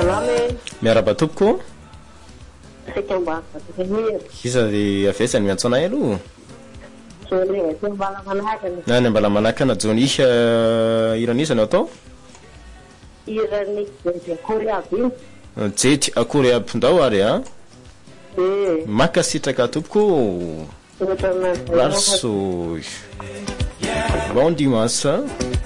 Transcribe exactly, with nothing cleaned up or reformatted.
miaraba tompoko iza de avesany miantsonay aloha nany mbala manakana jony iran'izany atao jety akory abindao ary a maka sitraka tompoko larso bon dimanche